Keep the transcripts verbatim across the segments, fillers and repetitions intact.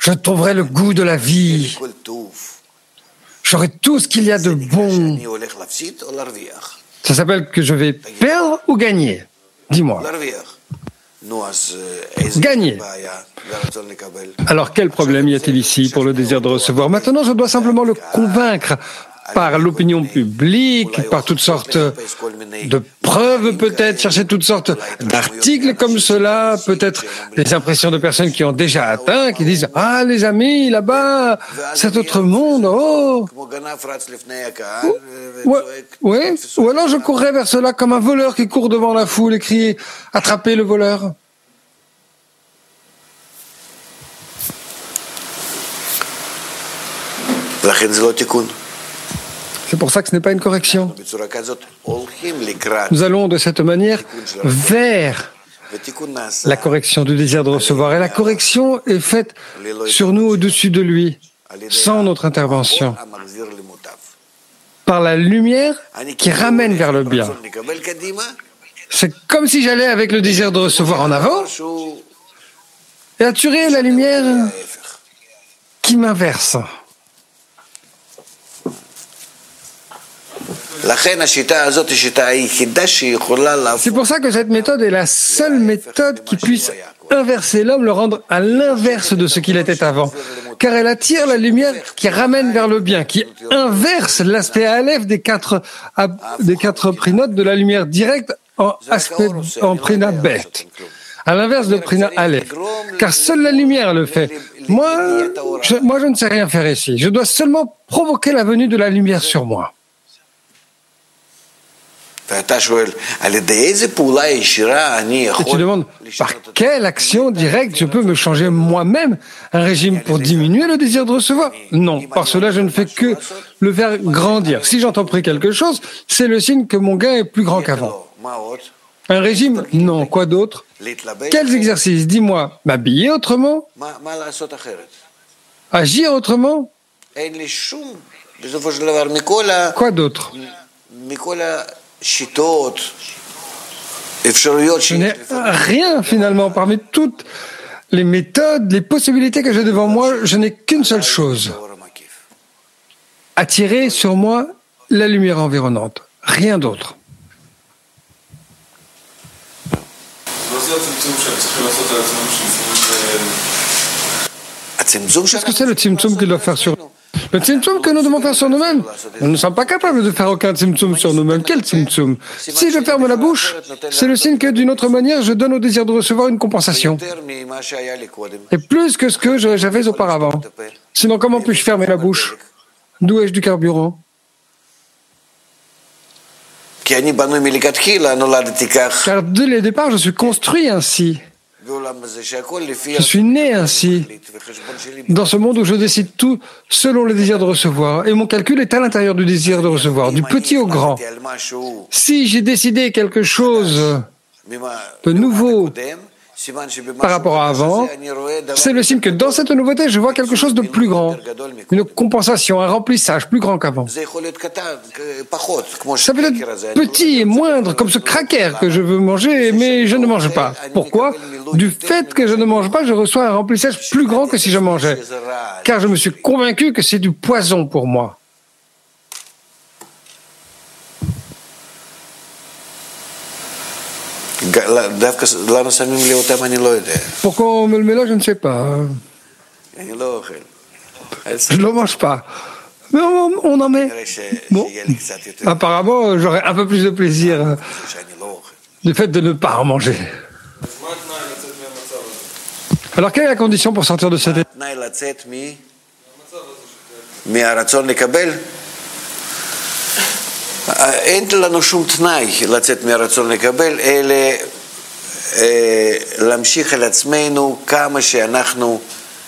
je trouverai le goût de la vie. J'aurai tout ce qu'il y a de bon. Ça s'appelle que je vais perdre ou gagner? Dis-moi. Gagner. Alors quel problème y a-t-il ici pour le désir de recevoir? Maintenant, je dois simplement le convaincre par l'opinion publique, par toutes sortes de preuves peut-être, chercher toutes sortes d'articles comme cela, peut-être des impressions de personnes qui ont déjà atteint, qui disent « Ah, les amis, là-bas, cet autre monde, oh !» Oui, ouais. Ou alors je courrais vers cela comme un voleur qui court devant la foule et crie « Attrapez le voleur !» C'est pour ça que ce n'est pas une correction. Nous allons de cette manière vers la correction du désir de recevoir. Et la correction est faite sur nous au-dessus de lui, sans notre intervention, par la lumière qui ramène vers le bien. C'est comme si j'allais avec le désir de recevoir en avant et attirer la lumière qui m'inverse. C'est pour ça que cette méthode est la seule méthode qui puisse inverser l'homme, le rendre à l'inverse de ce qu'il était avant. Car elle attire la lumière qui ramène vers le bien, qui inverse l'aspect aleph des quatre, des quatre prinotes de la lumière directe en aspect, en prina bet. À l'inverse de prina aleph. Car seule la lumière le fait. Moi je, moi, je ne sais rien faire ici. Je dois seulement provoquer la venue de la lumière sur moi. Et tu demandes, par quelle action directe je peux me changer moi-même un régime pour diminuer le désir de recevoir? Non, par cela je ne fais que le faire grandir. Si j'entreprends quelque chose, c'est le signe que mon gain est plus grand qu'avant. Un régime? Non. Quoi d'autre? Quels exercices? Dis-moi. M'habiller autrement? Agir autrement? Quoi d'autre? Je n'ai rien finalement. Parmi toutes les méthodes, les possibilités que j'ai devant moi, je n'ai qu'une seule chose. Attirer sur moi la lumière environnante. Rien d'autre. Qu'est-ce que c'est le tzimtzum qu'il doit faire sur nous? Le tzimtzum que nous devons faire sur nous-mêmes. Nous ne sommes pas capables de faire aucun tzimtzum sur nous-mêmes. Quel tzimtzum? Si je ferme la bouche, c'est le signe que d'une autre manière, je donne au désir de recevoir une compensation. Et plus que ce que j'avais auparavant. Sinon, comment puis-je fermer la bouche? D'où ai-je du carburant? Car dès le départ, je suis construit ainsi. Je suis né ainsi, dans ce monde où je décide tout selon le désir de recevoir. Et mon calcul est à l'intérieur du désir de recevoir, du petit au grand. Si j'ai décidé quelque chose de nouveau par rapport à avant, c'est le signe que dans cette nouveauté, je vois quelque chose de plus grand, une compensation, un remplissage plus grand qu'avant. Ça peut être petit et moindre, comme ce cracker que je veux manger, mais je ne mange pas. Pourquoi? Du fait que je ne mange pas, je reçois un remplissage plus grand que si je mangeais, car je me suis convaincu que c'est du poison pour moi. Pourquoi on me le met là, je ne sais pas. Je ne le mange pas. Mais on, on en met. Bon. Apparemment, j'aurais un peu plus de plaisir du fait de ne pas en manger. Alors, quelle est la condition pour sortir de cet état? אין לנו שום תנאי לצאת מהרצון לקבל, אלא להמשיך על עצמנו כמה שאנחנו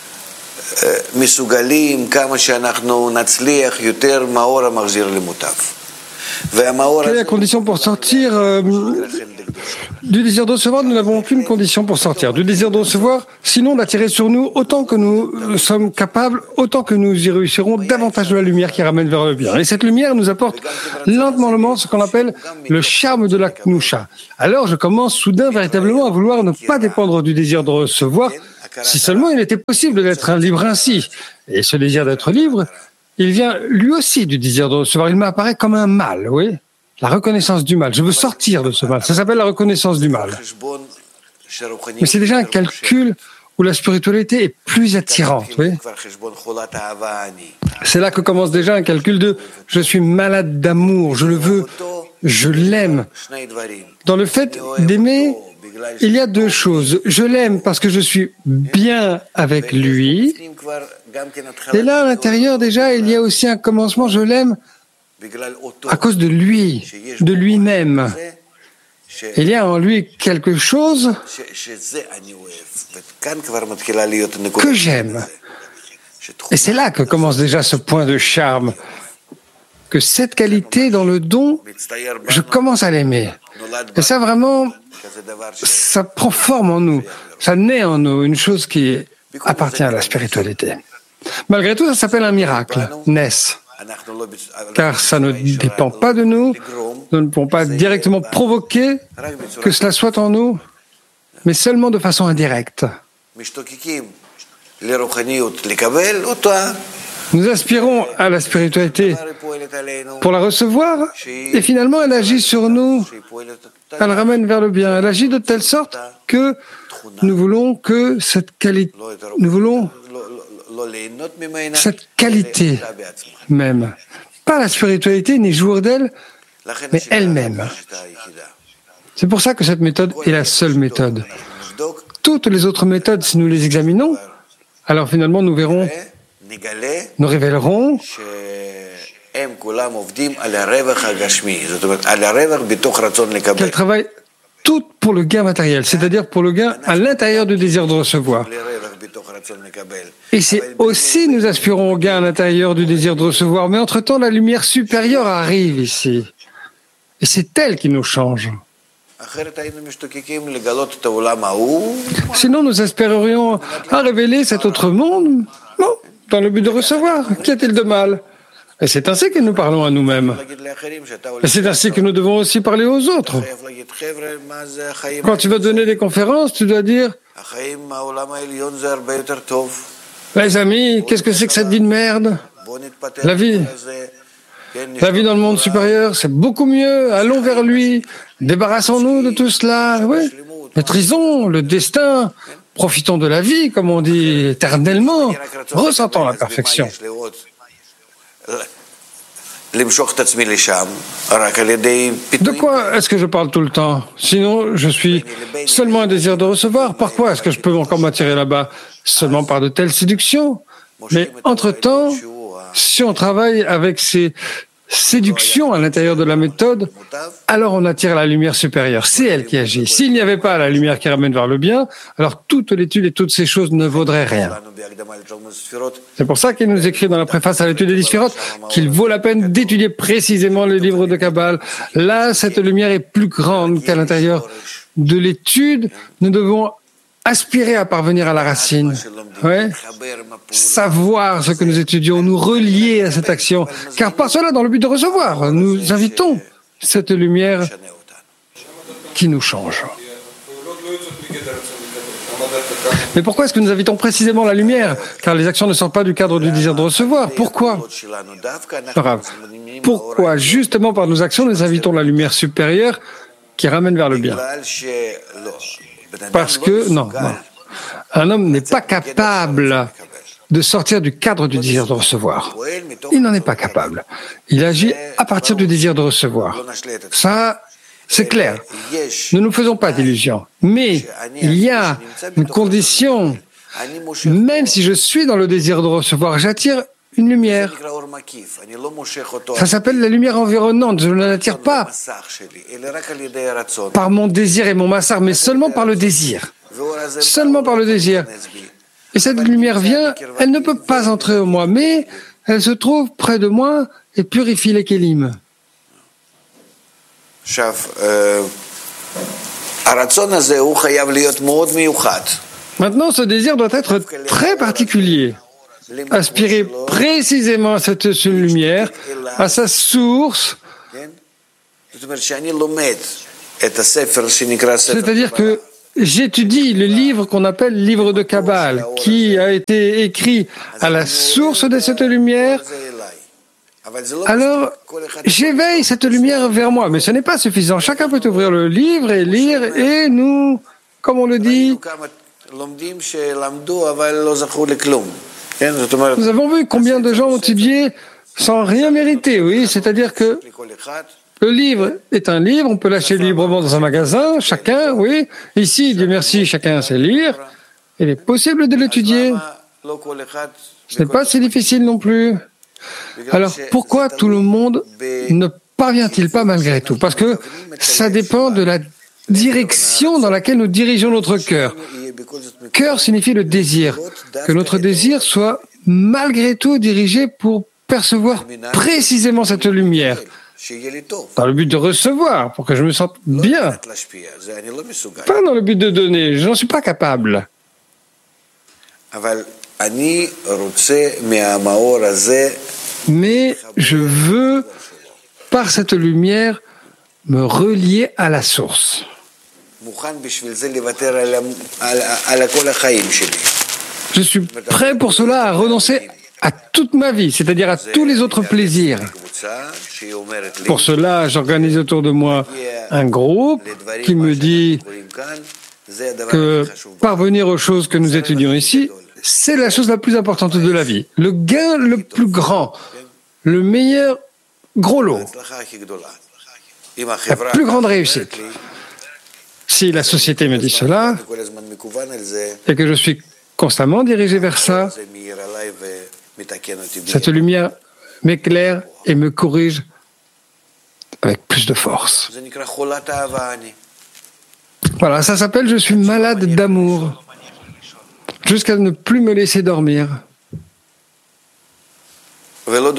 מסוגלים, כמה שאנחנו נצליח יותר מהאור המחזיר למוטב. Quelle est la condition pour sortir euh, du désir de recevoir? Nous n'avons aucune condition pour sortir du désir de recevoir, sinon d'attirer sur nous autant que nous sommes capables, autant que nous y réussirons, davantage de la lumière qui ramène vers le bien. Et cette lumière nous apporte lentement ce qu'on appelle le charme de la Knusha. Alors je commence soudain véritablement à vouloir ne pas dépendre du désir de recevoir, Si seulement il était possible d'être libre ainsi. Et ce désir d'être libre, il vient lui aussi du désir de recevoir. Il m'apparaît comme un mal, oui. La reconnaissance du mal. Je veux sortir de ce mal. Ça s'appelle la reconnaissance du mal. Mais c'est déjà un calcul où la spiritualité est plus attirante, oui. C'est là que commence déjà un calcul de « je suis malade d'amour, je le veux, je l'aime ». Dans le fait d'aimer, il y a deux choses. Je l'aime parce que je suis bien avec lui. Et là, à l'intérieur, déjà, il y a aussi un commencement. Je l'aime à cause de lui, de lui-même. Il y a en lui quelque chose que j'aime. Et c'est là que commence déjà ce point de charme. Que cette qualité dans le don, je commence à l'aimer. Et ça, vraiment, ça prend forme en nous. Ça naît en nous, une chose qui appartient à la spiritualité. Malgré tout, ça s'appelle un miracle, naisse. Car ça ne dépend pas de nous, nous ne pouvons pas directement provoquer que cela soit en nous, mais seulement de façon indirecte. Nous aspirons à la spiritualité pour la recevoir, et finalement elle agit sur nous, elle ramène vers le bien, elle agit de telle sorte que nous voulons que cette qualité, nous voulons cette qualité même. Pas la spiritualité ni jouir d'elle, mais elle-même. C'est pour ça que cette méthode est la seule méthode. Toutes les autres méthodes, si nous les examinons, alors finalement nous verrons, nous révélerons qu'elles travaillent toutes pour le gain matériel, c'est-à-dire pour le gain à l'intérieur du désir de recevoir. Et c'est aussi, nous aspirons au gain à l'intérieur du désir de recevoir, mais entre-temps, la lumière supérieure arrive ici. Et c'est elle qui nous change. Sinon, nous espérerions à révéler cet autre monde, bon, dans le but de recevoir. Qu'y a-t-il de mal? Et c'est ainsi que nous parlons à nous-mêmes. Et c'est ainsi que nous devons aussi parler aux autres. Quand tu vas donner des conférences, tu dois dire « Les amis, qu'est-ce que c'est que cette vie de merde? La vie, la vie dans le monde supérieur, c'est beaucoup mieux. Allons vers lui. Débarrassons-nous de tout cela. Oui. Maîtrisons le destin. Profitons de la vie, comme on dit, éternellement. Ressentons la perfection. » De quoi est-ce que je parle tout le temps? Sinon, je suis seulement un désir de recevoir. Par quoi est-ce que je peux encore m'attirer là-bas? Seulement par de telles séductions. Mais entre-temps, si on travaille avec ces séductions à l'intérieur de la méthode, alors on attire la lumière supérieure. C'est elle qui agit. S'il n'y avait pas la lumière qui ramène vers le bien, alors toute l'étude et toutes ces choses ne vaudraient rien. C'est pour ça qu'il nous écrit dans la préface à l'étude des Sphirot qu'il vaut la peine d'étudier précisément les livres de Kabbale. Là, cette lumière est plus grande qu'à l'intérieur de l'étude. Nous devons aspirer à parvenir à la racine, ouais. Savoir ce que nous étudions, nous relier à cette action, car par cela, dans le but de recevoir, nous invitons cette lumière qui nous change. Mais pourquoi est-ce que nous invitons précisément la lumière? Car les actions ne sortent pas du cadre du désir de recevoir. Pourquoi? Pourquoi, justement par nos actions, nous invitons la lumière supérieure qui ramène vers le bien? Parce que, non, non, un homme n'est pas capable de sortir du cadre du désir de recevoir. Il n'en est pas capable. Il agit à partir du désir de recevoir. Ça, c'est clair. Ne nous faisons pas d'illusions. Mais il y a une condition. Même si je suis dans le désir de recevoir, j'attire une lumière. Ça s'appelle la lumière environnante. Je ne l'attire pas par mon désir et mon massar, mais seulement par le désir. Seulement par le désir. Et cette lumière vient, elle ne peut pas entrer en moi, mais elle se trouve près de moi et purifie les kélim. Maintenant, ce désir doit être très particulier. Aspirer précisément à cette seule lumière, à sa source. C'est-à-dire que j'étudie le livre qu'on appelle livre de Kabbale, qui a été écrit à la source de cette lumière, alors j'éveille cette lumière vers moi. Mais ce n'est pas suffisant. Chacun peut ouvrir le livre et lire, et nous, comme on le dit, nous avons vu combien de gens ont étudié sans rien mériter, oui, c'est-à-dire que le livre est un livre, on peut l'acheter librement dans un magasin, chacun, oui. Ici, Dieu merci, chacun sait lire. Il est possible de l'étudier. Ce n'est pas si difficile non plus. Alors, pourquoi tout le monde ne parvient-il pas malgré tout? Parce que ça dépend de la direction dans laquelle nous dirigeons notre cœur. Cœur signifie le désir. Que notre désir soit malgré tout dirigé pour percevoir précisément cette lumière. Dans le but de recevoir, pour que je me sente bien. Pas dans le but de donner, je n'en suis pas capable. Mais je veux, par cette lumière, me relier à la source. Je suis prêt pour cela à renoncer à toute ma vie, c'est-à-dire à tous les autres plaisirs. Pour cela, j'organise autour de moi un groupe qui me dit que parvenir aux choses que nous étudions ici, c'est la chose la plus importante de la vie. Le gain le plus grand, le meilleur gros lot, la plus grande réussite. Si la société me dit cela, et que je suis constamment dirigé vers ça, cette lumière m'éclaire et me corrige avec plus de force. Voilà, ça s'appelle « Je suis malade d'amour », jusqu'à ne plus me laisser dormir. Et on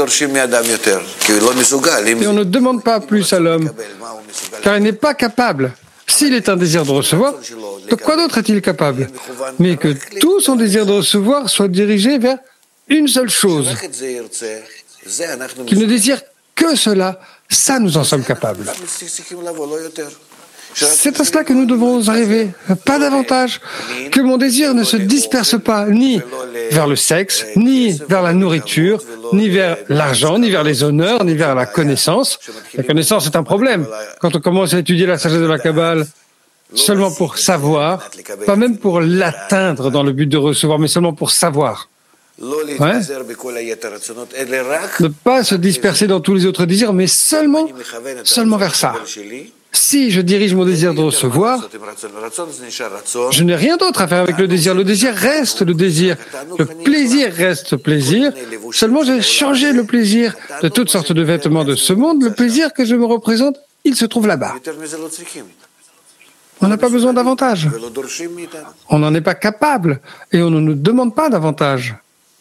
ne demande pas plus à l'homme, car il n'est pas capable. S'il est un désir de recevoir, de quoi d'autre est-il capable? Mais que tout son désir de recevoir soit dirigé vers une seule chose, qu'il ne désire que cela, ça nous en sommes capables. C'est à cela que nous devons arriver, pas davantage, que mon désir ne se disperse pas ni vers le sexe, ni vers la nourriture, ni vers l'argent, ni vers les honneurs, ni vers la connaissance. La connaissance est un problème. Quand on commence à étudier la sagesse de la Kabbale, seulement pour savoir, pas même pour l'atteindre dans le but de recevoir, mais seulement pour savoir. Ouais. Ne pas se disperser dans tous les autres désirs, mais seulement, seulement vers ça. Si je dirige mon désir de recevoir, je n'ai rien d'autre à faire avec le désir. Le désir reste le désir. Le plaisir reste plaisir. Seulement, j'ai changé le plaisir de toutes sortes de vêtements de ce monde. Le plaisir que je me représente, il se trouve là-bas. On n'a pas besoin davantage. On n'en est pas capable et on ne nous demande pas davantage.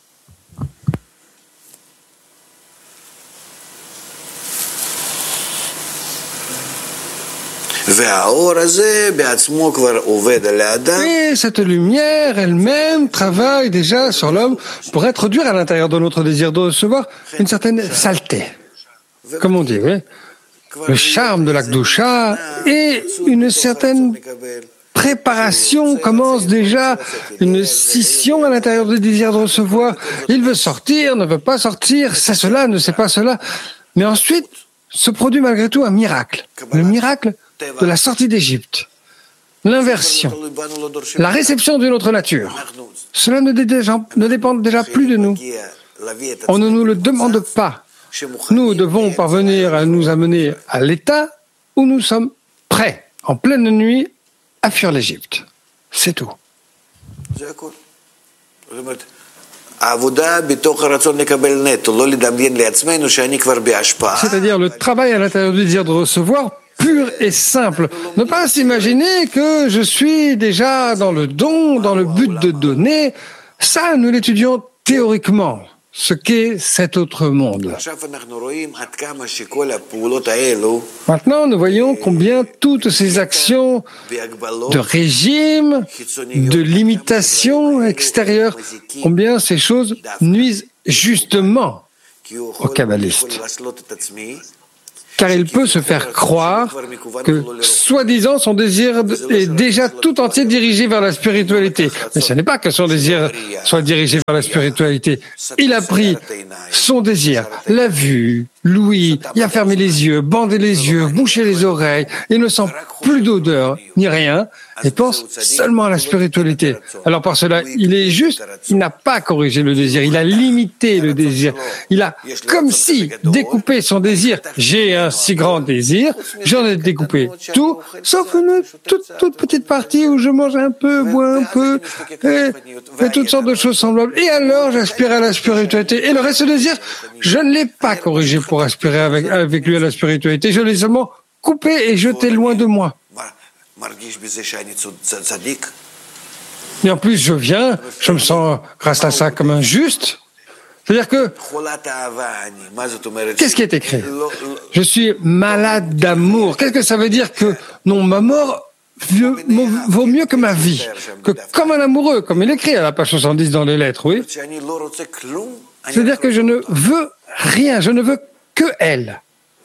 Et cette lumière elle-même travaille déjà sur l'homme pour introduire à l'intérieur de notre désir de recevoir une certaine saleté. Comme on dit, oui. Le charme de l'Akdoucha et une certaine préparation commence déjà, une scission à l'intérieur du désir de recevoir. Il veut sortir, ne veut pas sortir, c'est cela, ne sait pas cela. Mais ensuite se produit malgré tout un miracle. Le miracle de la sortie d'Égypte, l'inversion, la réception d'une autre nature. Cela ne, déjà, ne dépend déjà plus de nous. On ne nous le demande pas. Nous devons parvenir à nous amener à l'état où nous sommes prêts, en pleine nuit, à fuir l'Égypte. C'est tout. C'est-à-dire le travail à l'intérieur du désir de recevoir, pur et simple. Ne pas s'imaginer que je suis déjà dans le don, dans le but de donner. Ça, nous l'étudions théoriquement, ce qu'est cet autre monde. Maintenant, nous voyons combien toutes ces actions de régime, de limitation extérieure, combien ces choses nuisent justement aux kabbalistes. car il peut se faire croire que, soi-disant, son désir est déjà tout entier dirigé vers la spiritualité. Mais ce n'est pas que son désir soit dirigé vers la spiritualité. Il a pris son désir, l'a vu, l'ouïe, il a fermé les yeux, bandé les yeux, bouché les oreilles, il ne sent plus d'odeur, ni rien, et pense seulement à la spiritualité. Alors par cela, il est juste, il n'a pas corrigé le désir, il a limité le désir. Il a, comme si, découpé son désir. J'ai un si grand désir, j'en ai découpé tout, sauf une toute, toute petite partie où je mange un peu, bois un peu, et, et toutes sortes de choses semblables. Et alors, j'aspire à la spiritualité. Et le reste du désir, je ne l'ai pas corrigé pour aspirer avec, avec lui à la spiritualité. Je l'ai seulement coupé et jeté loin de moi. Et en plus, je viens, je me sens, grâce à ça, comme un juste. C'est-à-dire que, qu'est-ce qui est écrit? Je suis malade d'amour. Qu'est-ce que ça veut dire que, non, ma mort vaut mieux que ma vie? Que comme un amoureux, comme il écrit à la page soixante-dix dans les lettres, oui. C'est-à-dire que je ne veux rien, je ne veux que elle.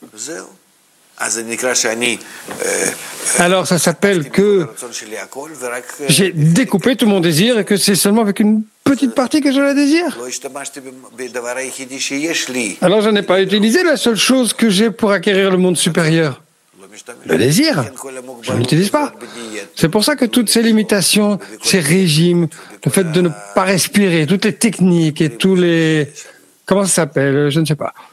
Alors ça s'appelle que j'ai découpé tout mon désir et que c'est seulement avec une petite partie que je la désire. Alors je n'ai pas utilisé la seule chose que j'ai pour acquérir le monde supérieur. Le désir, je ne l'utilise pas. C'est pour ça que toutes ces limitations, ces régimes, le fait de ne pas respirer, toutes les techniques et tous les... Comment ça s'appelle? Je ne sais pas.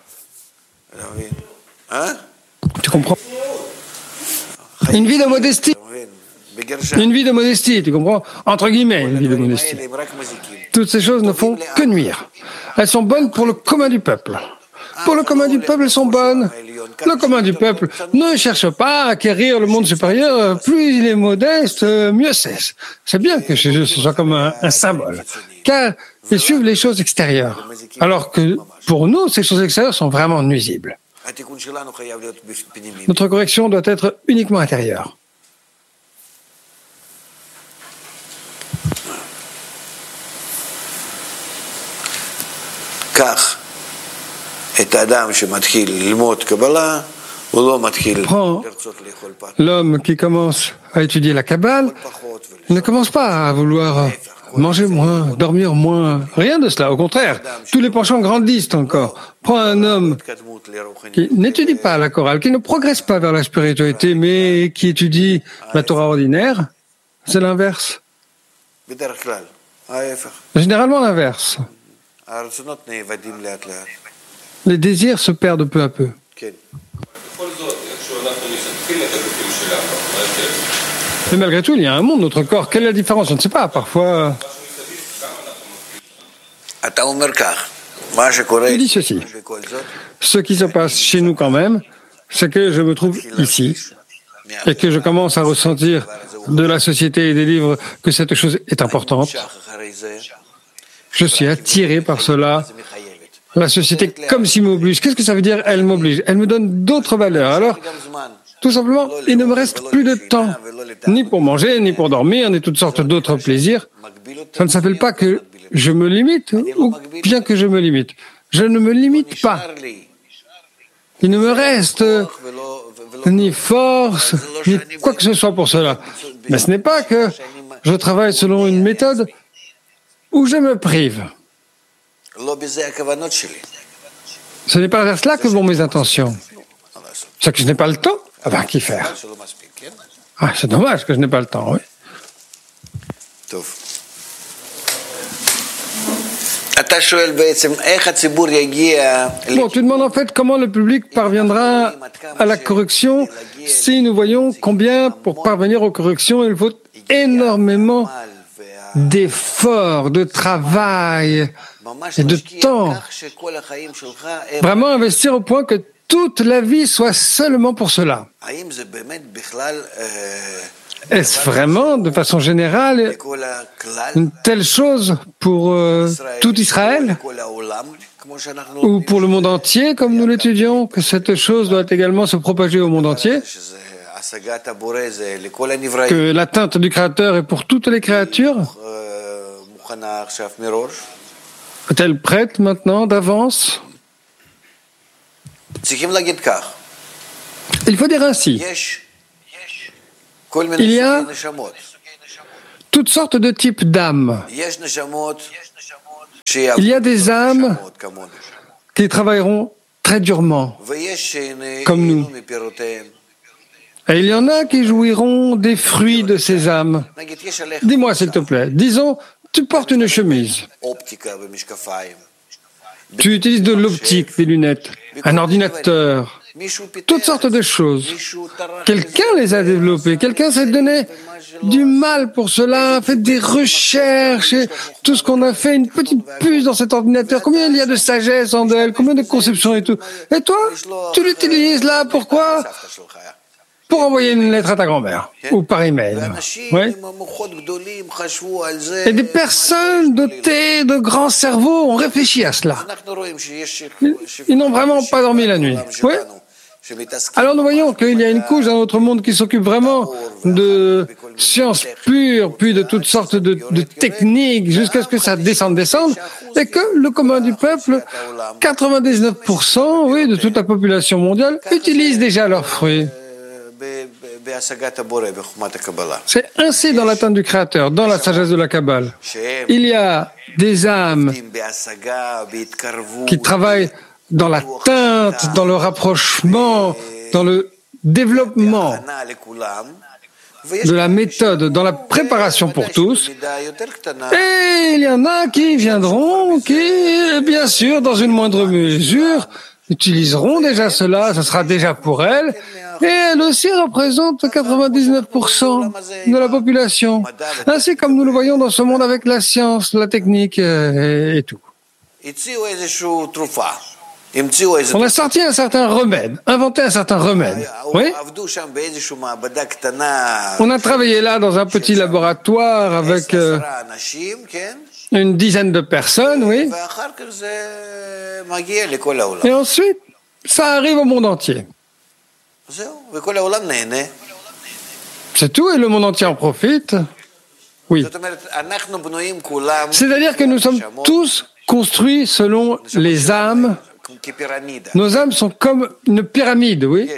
Tu comprends? Une vie de modestie. Une vie de modestie, tu comprends? Entre guillemets, une vie de modestie. Toutes ces choses ne font que nuire. Elles sont bonnes pour le commun du peuple. Pour le commun du peuple, elles sont bonnes. Le commun du peuple ne cherche pas à acquérir le monde supérieur. Plus il est modeste, mieux c'est. C'est bien que chez eux, ce soit comme un, un symbole. Car ils suivent les choses extérieures. Alors que pour nous, ces choses extérieures sont vraiment nuisibles. Notre correction doit être uniquement intérieure. Prends l'homme qui commence à étudier la Kabbale, il ne commence pas à vouloir manger moins, dormir moins, rien de cela, au contraire, tous les penchants grandissent encore. Prends un homme qui n'étudie pas la chorale, qui ne progresse pas vers la spiritualité, mais qui étudie la Torah ordinaire, c'est l'inverse. Généralement l'inverse. Les désirs se perdent peu à peu. Mais malgré tout, il y a un monde, notre corps. Quelle est la différence? Je ne sais pas, parfois... Il dit ceci. Ce qui se passe chez nous quand même, c'est que je me trouve ici et que je commence à ressentir de la société et des livres que cette chose est importante. Je suis attiré par cela. La société, comme s'il m'oblige. Qu'est-ce que ça veut dire, elle m'oblige? Elle me donne d'autres valeurs. Alors, tout simplement, il ne me reste plus de temps, ni pour manger, ni pour dormir, ni toutes sortes d'autres plaisirs. Ça ne s'appelle pas que je me limite, ou bien que je me limite. Je ne me limite pas. Il ne me reste ni force, ni quoi que ce soit pour cela. Mais ce n'est pas que je travaille selon une méthode où je me prive. Ce n'est pas vers cela que vont mes intentions. C'est que je n'ai pas le temps. Ah ben, qu'y faire? Ah, c'est dommage que je n'ai pas le temps, oui. Bon, tu demandes en fait comment le public parviendra à la correction si nous voyons combien, pour parvenir aux corrections, il faut énormément d'efforts, de travail et de temps. Vraiment investir au point que toute la vie soit seulement pour cela. Est-ce vraiment, de façon générale, une telle chose pour euh, tout Israël ou pour le monde entier, comme nous l'étudions, que cette chose doit également se propager au monde entier, que l'atteinte du Créateur est pour toutes les créatures? Est-elle prête maintenant d'avance? Il faut dire ainsi, il y a toutes sortes de types d'âmes. Il y a des âmes qui travailleront très durement, comme nous. Et il y en a qui jouiront des fruits de ces âmes. Dis-moi, s'il te plaît, disons, tu portes une chemise. Tu utilises de l'optique, des lunettes, un ordinateur, toutes sortes de choses. Quelqu'un les a développées, quelqu'un s'est donné du mal pour cela, a fait des recherches, et tout ce qu'on a fait, une petite puce dans cet ordinateur, combien il y a de sagesse en elle, combien de conceptions et tout. Et toi, tu l'utilises là, pourquoi ? Pour envoyer une lettre à ta grand-mère, ou par email. Oui. Et des personnes dotées de grands cerveaux ont réfléchi à cela. Ils, ils n'ont vraiment pas dormi la nuit. Oui. Alors nous voyons qu'il y a une couche dans notre monde qui s'occupe vraiment de sciences pures, puis de toutes sortes de, de techniques, jusqu'à ce que ça descende, descende, et que le commun du peuple, quatre-vingt-dix-neuf pour cent, oui, de toute la population mondiale, utilise déjà leurs fruits. C'est ainsi dans l'atteinte du Créateur, dans la sagesse de la Kabbale. Il y a des âmes qui travaillent dans l'atteinte, dans le rapprochement, dans le développement de la méthode, dans la préparation pour tous. Et il y en a qui viendront, qui, bien sûr, dans une moindre mesure, utiliseront déjà cela, ce sera déjà pour elles. Et elle aussi représente quatre-vingt-dix-neuf pour cent de la population. Ainsi comme nous le voyons dans ce monde avec la science, la technique et, et tout. On a sorti un certain remède, inventé un certain remède. Oui? On a travaillé là dans un petit laboratoire avec euh, une dizaine de personnes, oui. Et ensuite, ça arrive au monde entier. C'est tout et le monde entier en profite. Oui. C'est-à-dire que nous sommes tous construits selon les âmes. Nos âmes sont comme une pyramide, oui.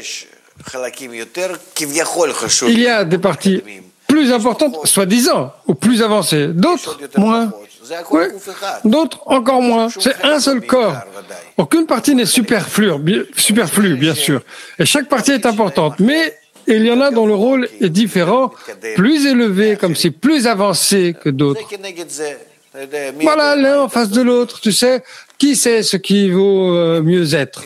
Il y a des parties plus importantes, soi-disant, ou plus avancées, d'autres moins. Oui. D'autres encore moins. C'est un seul corps. Aucune partie n'est superflue, superflue, bien sûr. Et chaque partie est importante. Mais il y en a dont le rôle est différent, plus élevé, comme si plus avancé que d'autres. Voilà, l'un en face de l'autre. Tu sais, qui sait ce qui vaut euh, mieux être?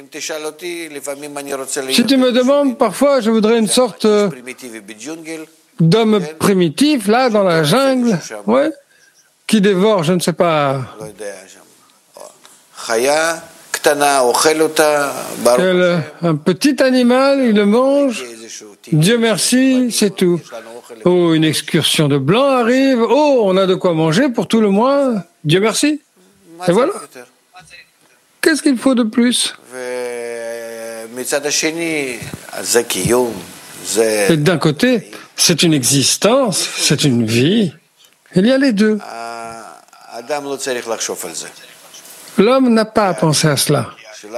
Si tu me demandes, parfois, je voudrais une sorte euh, d'homme primitif, là, dans la jungle. Ouais. Qui dévore, je ne sais pas. Quel, un petit animal, il le mange. Dieu merci, c'est tout. Oh, une excursion de blanc arrive. Oh, on a de quoi manger pour tout le mois. Dieu merci. Et voilà. Qu'est-ce qu'il faut de plus? Et d'un côté, c'est une existence, c'est une vie. Il y a les deux. L'homme n'a pas à penser à cela.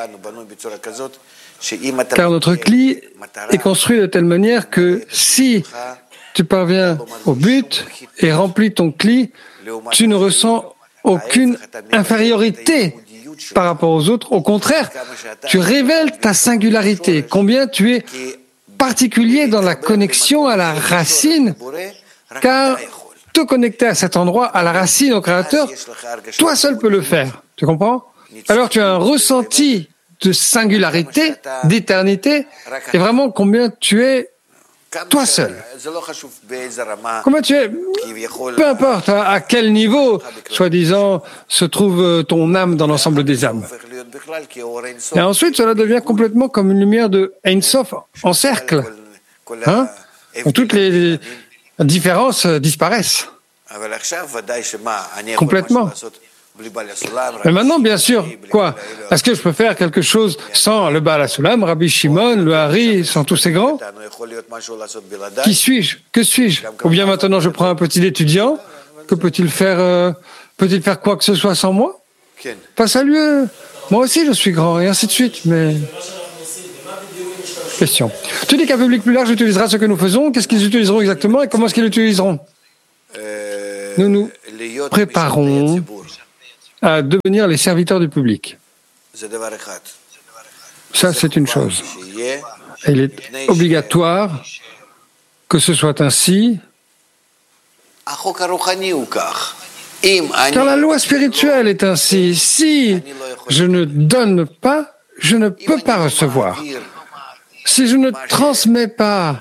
Car notre cli est construit de telle manière que si tu parviens au but et remplis ton cli, tu ne ressens aucune infériorité par rapport aux autres. Au contraire, tu révèles ta singularité, combien tu es particulier dans la connexion à la racine, car te connecter à cet endroit, à la racine, au Créateur, toi seul peux le faire. Tu comprends? Alors tu as un ressenti de singularité, d'éternité, et vraiment combien tu es toi seul. Combien tu es, peu importe à, à quel niveau, soi-disant, se trouve ton âme dans l'ensemble des âmes. Et ensuite, cela devient complètement comme une lumière de Ein Sof en cercle, hein, où toutes les différences disparaissent complètement. Mais maintenant, bien sûr, quoi? Est-ce que je peux faire quelque chose sans le Baal HaSulam, Rabbi Shimon, le Hari, sans tous ces grands? Qui suis-je? Que suis-je? Ou bien maintenant je prends un petit étudiant, que peut-il faire, euh, peut-il faire quoi que ce soit sans moi? Pas à lui, moi aussi je suis grand, et ainsi de suite, mais... Question. Tu dis qu'un public plus large utilisera ce que nous faisons. Qu'est-ce qu'ils utiliseront exactement et comment est-ce qu'ils l'utiliseront? Nous nous préparons à devenir les serviteurs du public. Ça, c'est une chose. Et il est obligatoire que ce soit ainsi, car la loi spirituelle est ainsi. Si je ne donne pas, je ne peux pas recevoir. Si je ne transmets pas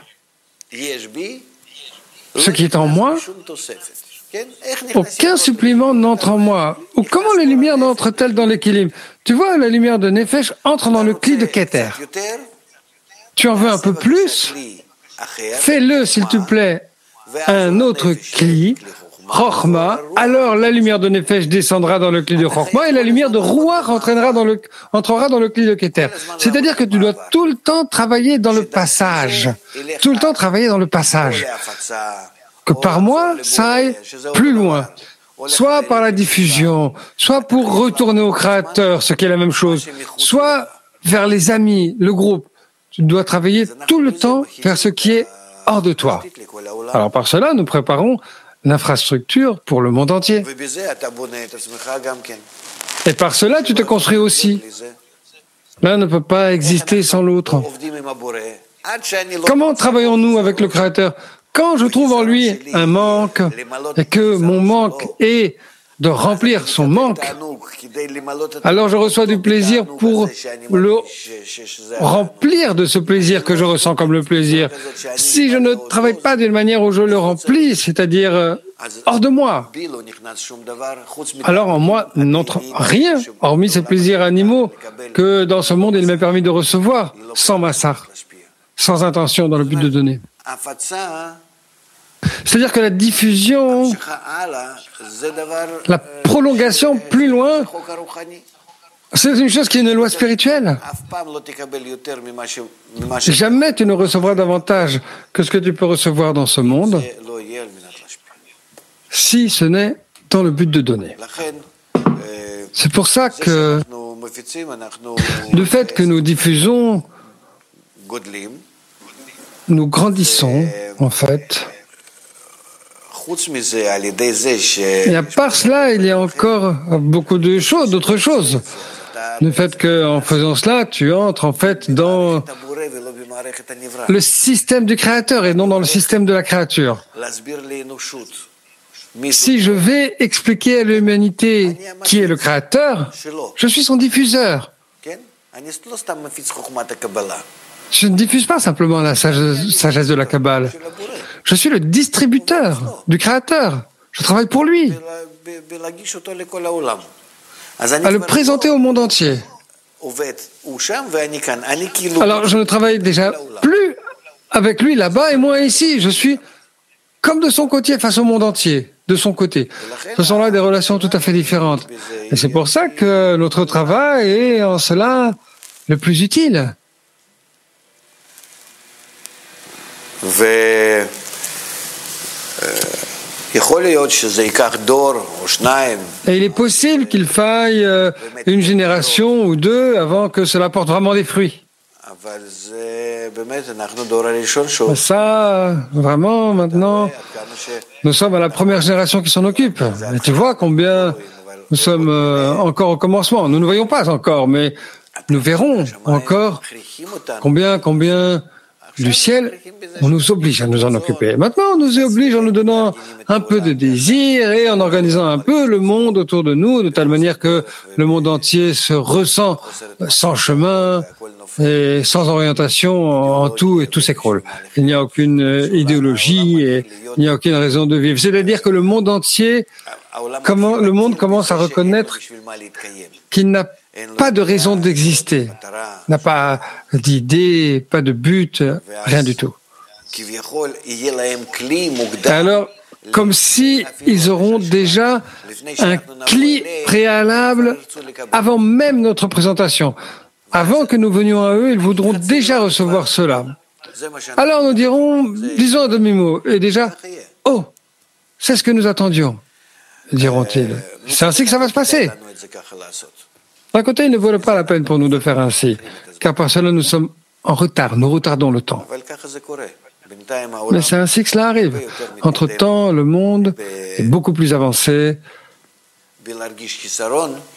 ce qui est en moi, aucun supplément n'entre en moi. Ou comment les lumières n'entrent-elles dans l'équilibre? Tu vois, la lumière de Nefesh entre dans le cli de Keter. Tu en veux un peu plus? Fais-le, s'il te plaît, un autre cli, Chochma, alors la lumière de Nefesh descendra dans le cli de Chochma et la lumière de Ruach entraînera dans le, entrera dans le cli de Keter. C'est-à-dire que tu dois tout le temps travailler dans le passage. Tout le temps travailler dans le passage. Que par moi, ça aille plus loin. Soit par la diffusion, soit pour retourner au Créateur, ce qui est la même chose, soit vers les amis, le groupe. Tu dois travailler tout le temps vers ce qui est hors de toi. Alors par cela, nous préparons l'infrastructure pour le monde entier. Et par cela, tu te construis aussi. L'un ne peut pas exister sans l'autre. Comment travaillons-nous avec le Créateur? Quand je trouve en lui un manque et que mon manque est de remplir son manque, alors je reçois du plaisir pour le remplir de ce plaisir que je ressens comme le plaisir. Si je ne travaille pas d'une manière où je le remplis, c'est-à-dire euh, hors de moi, alors en moi n'entre rien, hormis ces plaisirs animaux que dans ce monde il m'est permis de recevoir, sans massar, sans intention dans le but de donner. C'est-à-dire que la diffusion, la prolongation plus loin, c'est une chose qui est une loi spirituelle. Jamais tu ne recevras davantage que ce que tu peux recevoir dans ce monde, si ce n'est dans le but de donner. C'est pour ça que le fait que nous diffusons, nous grandissons, en fait. Et à part cela, il y a encore beaucoup de choses, d'autres choses. Le fait qu'en faisant cela, tu entres en fait dans le système du Créateur et non dans le système de la créature. Si je vais expliquer à l'humanité qui est le Créateur, je suis son diffuseur. Je ne diffuse pas simplement la sagesse de la Kabbale. Je suis le distributeur du Créateur. Je travaille pour lui. À le présenter au monde entier. Alors, je ne travaille déjà plus avec lui là-bas et moi ici. Je suis comme de son côté face au monde entier, de son côté. Ce sont là des relations tout à fait différentes. Et c'est pour ça que notre travail est en cela le plus utile. Et il est possible qu'il faille une génération ou deux avant que cela porte vraiment des fruits. Ça, vraiment, maintenant, nous sommes à la première génération qui s'en occupe. Et tu vois combien nous sommes encore au commencement. Nous ne voyons pas encore, mais nous verrons encore combien, combien du ciel, on nous oblige à nous en occuper. Maintenant, on nous oblige en nous donnant un peu de désir et en organisant un peu le monde autour de nous, de telle manière que le monde entier se ressent sans chemin et sans orientation en tout et tout s'écroule. Il n'y a aucune idéologie et il n'y a aucune raison de vivre. C'est-à-dire que le monde entier, comment, le monde commence à reconnaître qu'il n'a pas de raison d'exister, n'a pas d'idée, pas de but, rien du tout. Alors, comme si ils auront déjà un cli préalable avant même notre présentation. Avant que nous venions à eux, ils voudront déjà recevoir cela. Alors nous dirons, disons un demi-mot, et déjà, oh, c'est ce que nous attendions, diront-ils. C'est ainsi que ça va se passer. D'un côté, il ne vaut pas la peine pour nous de faire ainsi, car par cela nous sommes en retard, nous retardons le temps. Mais c'est ainsi que cela arrive. Entre-temps, le monde est beaucoup plus avancé